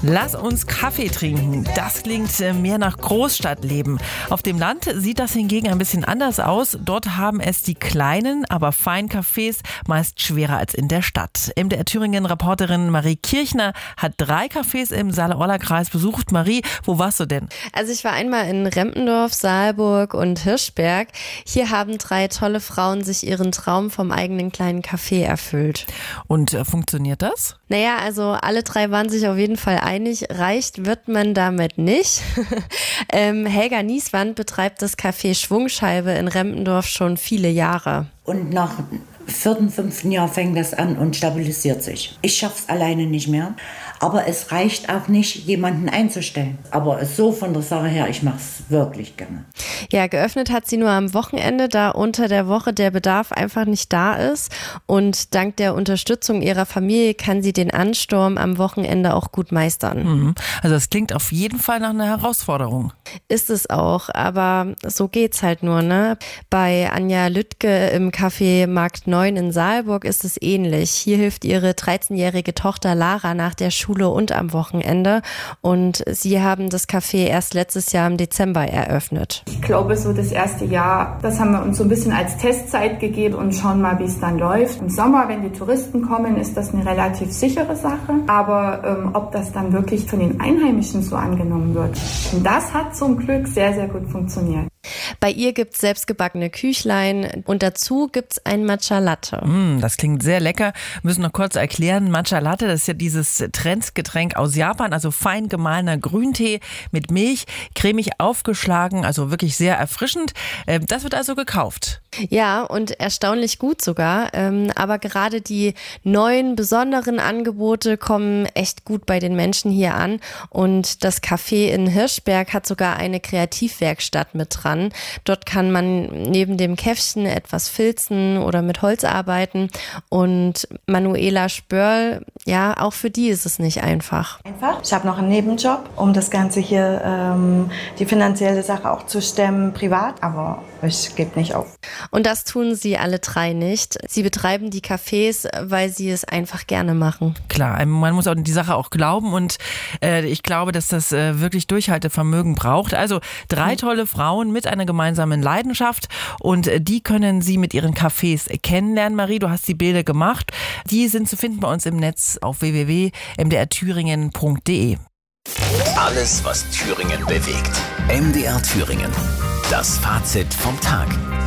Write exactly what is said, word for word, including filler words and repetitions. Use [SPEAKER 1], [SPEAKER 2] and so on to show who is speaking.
[SPEAKER 1] Lass uns Kaffee trinken. Das klingt mehr nach Großstadtleben. Auf dem Land sieht das hingegen ein bisschen anders aus. Dort haben es die kleinen, aber feinen Cafés meist schwerer als in der Stadt. M D R Thüringen-Reporterin Marie Kirchner hat drei Cafés im Saale-Orla-Kreis besucht. Marie, wo warst du denn?
[SPEAKER 2] Also ich war einmal in Rempendorf, Saalburg und Hirschberg. Hier haben drei tolle Frauen sich ihren Traum vom eigenen kleinen Café erfüllt.
[SPEAKER 1] Und äh, funktioniert das?
[SPEAKER 2] Naja, also alle drei waren sich auf jeden Fall einig, reicht wird man damit nicht. ähm, Helga Nieswand betreibt das Café Schwungscheibe in Rempendorf schon viele Jahre.
[SPEAKER 3] Und nach vierten, fünften Jahr fängt das an und stabilisiert sich. Ich schaffe es alleine nicht mehr, aber es reicht auch nicht, jemanden einzustellen. Aber so von der Sache her, ich mache es wirklich gerne.
[SPEAKER 2] Ja, geöffnet hat sie nur am Wochenende, da unter der Woche der Bedarf einfach nicht da ist. Und dank der Unterstützung ihrer Familie kann sie den Ansturm am Wochenende auch gut meistern.
[SPEAKER 1] Also das klingt auf jeden Fall nach einer Herausforderung.
[SPEAKER 2] Ist es auch, aber so geht's halt nur, ne? Bei Anja Lüttke im Café Markt neun in Saalburg ist es ähnlich. Hier hilft ihre dreizehnjährige Tochter Lara nach der Schule und am Wochenende. Und sie haben das Café erst letztes Jahr im Dezember eröffnet.
[SPEAKER 4] Ich glaube, so das erste Jahr, das haben wir uns so ein bisschen als Testzeit gegeben und schauen mal, wie es dann läuft. Im Sommer, wenn die Touristen kommen, ist das eine relativ sichere Sache. Aber ähm, ob das dann wirklich von den Einheimischen so angenommen wird, das hat zum Glück sehr, sehr gut funktioniert.
[SPEAKER 2] Bei ihr gibt's selbstgebackene Küchlein und dazu gibt's ein Matcha Latte.
[SPEAKER 1] Mm, das klingt sehr lecker. Wir müssen noch kurz erklären, Matcha Latte, das ist ja dieses Trendgetränk aus Japan, also fein gemahlener Grüntee mit Milch, cremig aufgeschlagen, also wirklich sehr erfrischend. Das wird also gekauft.
[SPEAKER 2] Ja, und erstaunlich gut sogar. Aber gerade die neuen, besonderen Angebote kommen echt gut bei den Menschen hier an. Und das Café in Hirschberg hat sogar eine Kreativwerkstatt mit dran. Dort kann man neben dem Käffchen etwas filzen oder mit Holz arbeiten. Und Manuela Spörl, ja, auch für die ist es nicht einfach.
[SPEAKER 5] Einfach. Ich habe noch einen Nebenjob, um das Ganze hier, ähm, die finanzielle Sache auch zu stemmen, privat. Aber ich gebe nicht auf.
[SPEAKER 2] Und das tun sie alle drei nicht. Sie betreiben die Cafés, weil sie es einfach gerne machen.
[SPEAKER 1] Klar, man muss auch die Sache auch glauben und äh, ich glaube, dass das äh, wirklich Durchhaltevermögen braucht. Also drei tolle Frauen mit einer gemeinsamen Leidenschaft und äh, die können Sie mit ihren Cafés kennenlernen. Marie, du hast die Bilder gemacht. Die sind zu finden bei uns im Netz auf w w w punkt m d r thüringen punkt d e.
[SPEAKER 6] Alles, was Thüringen bewegt. M D R Thüringen. Das Fazit vom Tag.